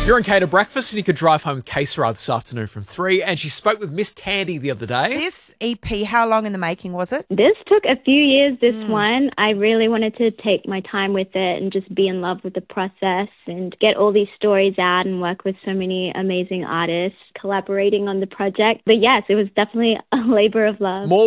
You're in Cater Breakfast and you could drive home with K-Sarah this afternoon from 3. And she spoke with Miss Tandy the other day. This EP, how long in the making was it? This took a few years, this one. I really wanted to take my time with it and just be in love with the process and get all these stories out and work with so many amazing artists collaborating on the project. But yes, it was definitely a labor of love. More